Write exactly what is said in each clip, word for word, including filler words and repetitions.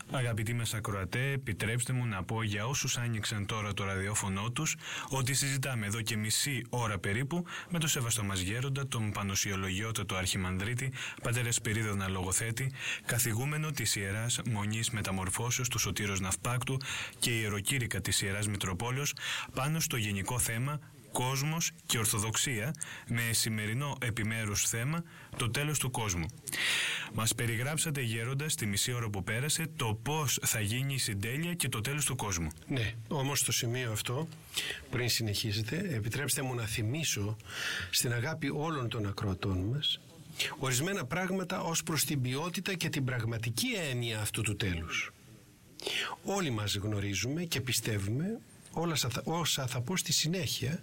Αγαπητοί μας ακροατέ, επιτρέψτε μου να πω για όσους άνοιξαν τώρα το ραδιόφωνο τους ότι συζητάμε εδώ και μισή ώρα περίπου με τον σεβαστό μας γέροντα, τον Πανοσιολογιότατο Αρχιμανδρίτη, πατέρα Σπυρίδωνα Λογοθέτη, καθηγούμενο της Ιεράς Μονής Μεταμορφώσεως του Σωτήρος Ναυπάκτου και ιεροκήρυκα της Ιεράς Μητροπόλεως πάνω στο γενικό θέμα κόσμος και Ορθοδοξία, με σημερινό επιμέρους θέμα το τέλος του κόσμου. Μας περιγράψατε, γέροντα, στη μισή ώρα που πέρασε, το πώς θα γίνει η συντέλεια και το τέλος του κόσμου. Ναι, όμως στο σημείο αυτό, πριν συνεχίσετε, επιτρέψτε μου να θυμίσω στην αγάπη όλων των ακροατών μας ορισμένα πράγματα ως προς την ποιότητα και την πραγματική έννοια αυτού του τέλους. Όλοι μας γνωρίζουμε και πιστεύουμε όλα όσα θα πω στη συνέχεια,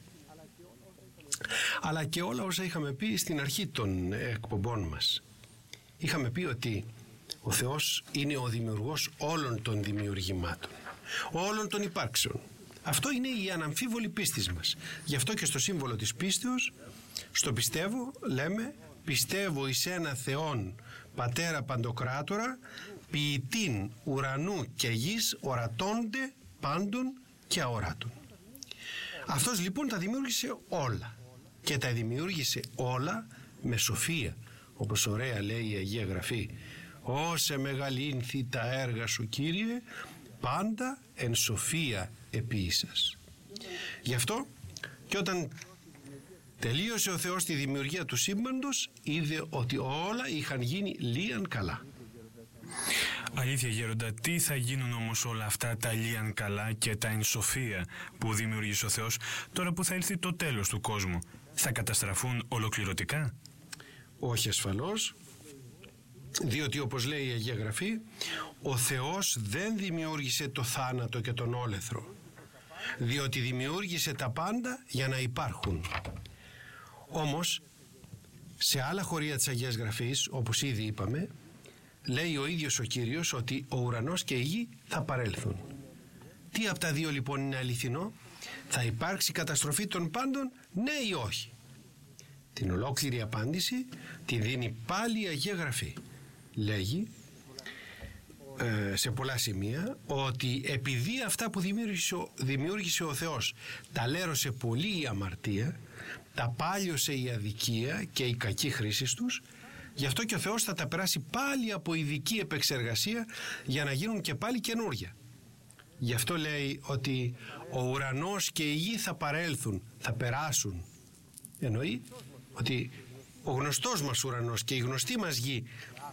αλλά και όλα όσα είχαμε πει στην αρχή των εκπομπών μας. Είχαμε πει ότι ο Θεός είναι ο δημιουργός όλων των δημιουργημάτων, όλων των υπάρξεων. Αυτό είναι η αναμφίβολη πίστη μας. Γι' αυτό και στο σύμβολο της πίστεως, στο πιστεύω, λέμε πιστεύω εις ένα Θεόν Πατέρα Παντοκράτορα, ποιητήν ουρανού και γης, ορατώνται πάντων και αοράτων. Αυτός λοιπόν τα δημιούργησε όλα και τα δημιούργησε όλα με σοφία, όπως ωραία λέει η Αγία Γραφή: «Όσε μεγαλύνθη τα έργα σου, Κύριε, πάντα εν σοφία επίησας». Γι' αυτό και όταν τελείωσε ο Θεός τη δημιουργία του σύμπαντος, είδε ότι όλα είχαν γίνει λίαν καλά. Αλήθεια, γέροντα, τι θα γίνουν όμως όλα αυτά τα λίαν καλά και τα εν σοφία που δημιούργησε ο Θεός τώρα που θα έλθει το τέλος του κόσμου? Θα καταστραφούν ολοκληρωτικά? Όχι ασφαλώς, διότι όπως λέει η Αγία Γραφή, ο Θεός δεν δημιούργησε το θάνατο και τον όλεθρο, διότι δημιούργησε τα πάντα για να υπάρχουν. Όμως σε άλλα χωρία της Αγίας Γραφής, όπως ήδη είπαμε, λέει ο ίδιος ο Κύριος ότι ο ουρανός και η γη θα παρέλθουν. Τι από τα δύο λοιπόν είναι αληθινό? Θα υπάρξει καταστροφή των πάντων, ναι ή όχι? Την ολόκληρη απάντηση τη δίνει πάλι η Αγία Γραφή. Λέγει ε, σε πολλά σημεία ότι επειδή αυτά που δημιούργησε ο, δημιούργησε ο Θεός τα λέρωσε πολύ η αμαρτία, τα πάλιωσε η αδικία και η κακή χρήση τους, γι' αυτό και ο Θεός θα τα περάσει πάλι από ειδική επεξεργασία για να γίνουν και πάλι καινούρια. Γι' αυτό λέει ότι ο ουρανός και η γη θα παρέλθουν, θα περάσουν. Εννοεί ότι ο γνωστός μας ουρανός και η γνωστή μας γη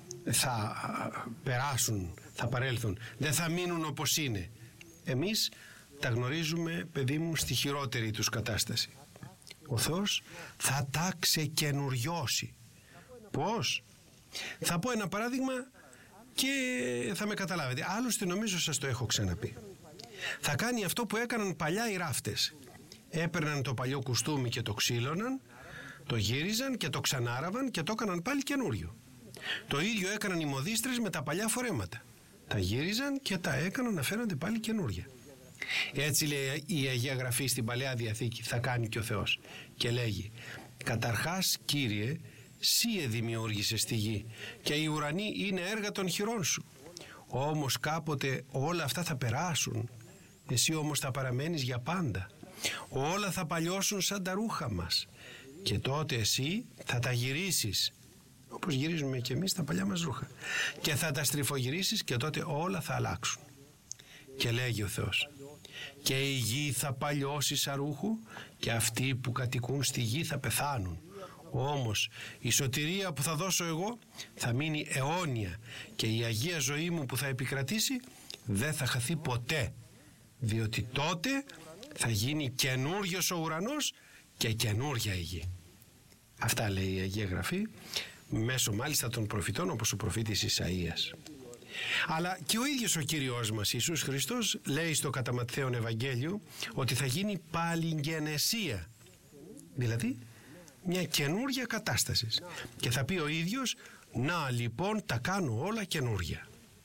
θα περάσουν, θα παρέλθουν, δεν θα μείνουν όπως είναι. Εμείς τα γνωρίζουμε, παιδί μου, στη χειρότερη τους κατάσταση. Ο Θεός θα τα ξεκαινουριώσει. Πώς? Θα πω ένα παράδειγμα και θα με καταλάβετε. Άλλωστε νομίζω σας το έχω ξαναπεί. Θα κάνει αυτό που έκαναν παλιά οι ράφτες. Έπαιρναν το παλιό κουστούμι και το ξύλωναν, το γύριζαν και το ξανάραβαν και το έκαναν πάλι καινούριο. Το ίδιο έκαναν οι μοδίστρες με τα παλιά φορέματα. Τα γύριζαν και τα έκαναν να φαίνονται πάλι καινούρια. Έτσι λέει η Αγία Γραφή στην Παλαιά Διαθήκη, θα κάνει και ο Θεός. Και λέγει: «Καταρχάς, Κύριε, Σύ εδημιούργησες τη γη και οι ουρανοί είναι έργα των χειρών σου. Όμως κάποτε όλα αυτά θα περάσουν. Εσύ όμως θα παραμένεις για πάντα. Όλα θα παλιώσουν σαν τα ρούχα μας. Και τότε εσύ θα τα γυρίσεις, όπως γυρίζουμε και εμείς τα παλιά μας ρούχα, και θα τα στριφογυρίσεις και τότε όλα θα αλλάξουν». Και λέγει ο Θεός: «Και η γη θα παλιώσει σαν ρούχο και αυτοί που κατοικούν στη γη θα πεθάνουν. Όμως η σωτηρία που θα δώσω εγώ θα μείνει αιώνια και η Αγία ζωή μου που θα επικρατήσει δεν θα χαθεί ποτέ, διότι τότε θα γίνει καινούριος ο ουρανός και καινούρια η γη». Αυτά λέει η Αγία Γραφή, μέσω μάλιστα των προφητών, όπως ο προφήτης Ισαΐας. Αλλά και ο ίδιος ο Κύριος μας Ιησούς Χριστός λέει στο κατά Ματθαίον Ευαγγέλιο ότι θα γίνει παλιγγενεσία, δηλαδή μια καινούρια κατάσταση, και θα πει ο ίδιος: «Να λοιπόν τα κάνω όλα καινούρια».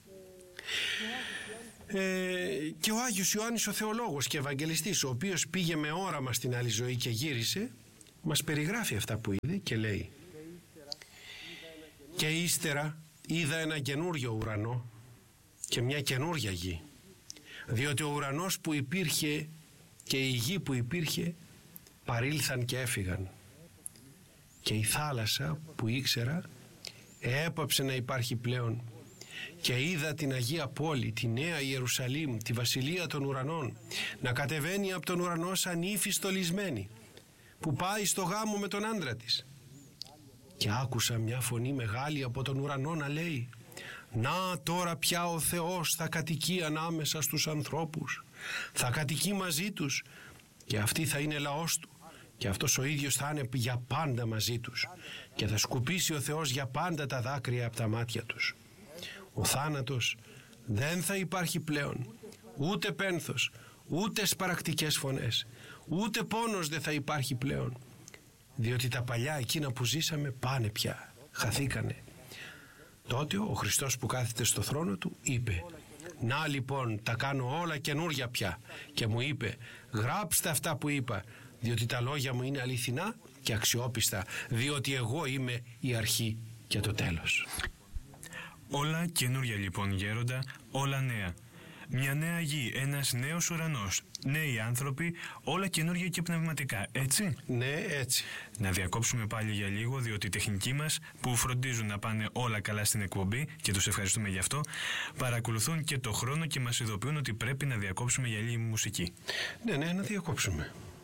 Ε, και ο Άγιος Ιωάννης ο Θεολόγος και Ευαγγελιστής, ο οποίος πήγε με όραμα στην άλλη ζωή και γύρισε, μας περιγράφει αυτά που είδε και λέει: «Και ύστερα είδα ένα καινούριο ουρανό και μια καινούρια γη. Διότι ο ουρανός που υπήρχε και η γη που υπήρχε παρήλθαν και έφυγαν. Και η θάλασσα που ήξερα έπαψε να υπάρχει πλέον. Και είδα την Αγία Πόλη, τη Νέα Ιερουσαλήμ, τη Βασιλεία των Ουρανών, να κατεβαίνει από τον ουρανό σαν ύφη στολισμένη, που πάει στο γάμο με τον άντρα της. Και άκουσα μια φωνή μεγάλη από τον ουρανό να λέει: «Να τώρα πια ο Θεός θα κατοικεί ανάμεσα στους ανθρώπους, θα κατοικεί μαζί τους και αυτοί θα είναι λαός του και αυτός ο ίδιος θα είναι για πάντα μαζί τους και θα σκουπίσει ο Θεός για πάντα τα δάκρυα από τα μάτια τους. Ο θάνατος δεν θα υπάρχει πλέον, ούτε πένθος, ούτε σπαρακτικές φωνές, ούτε πόνος δεν θα υπάρχει πλέον, διότι τα παλιά εκείνα που ζήσαμε πάνε πια, χαθήκανε». Τότε ο Χριστός που κάθεται στο θρόνο του είπε: «Να λοιπόν τα κάνω όλα καινούρια πια», και μου είπε: «Γράψτε αυτά που είπα, διότι τα λόγια μου είναι αληθινά και αξιόπιστα, διότι εγώ είμαι η αρχή και το τέλος». Όλα καινούρια λοιπόν, γέροντα, όλα νέα. Μια νέα γη, ένας νέος ουρανός, νέοι άνθρωποι, όλα καινούργια και πνευματικά, έτσι? Ναι, έτσι. Να διακόψουμε πάλι για λίγο, διότι οι τεχνικοί μας, που φροντίζουν να πάνε όλα καλά στην εκπομπή, και τους ευχαριστούμε γι' αυτό, παρακολουθούν και το χρόνο και μας ειδοποιούν ότι πρέπει να διακόψουμε για λίγη μουσική. Ναι, ναι, να διακόψουμε.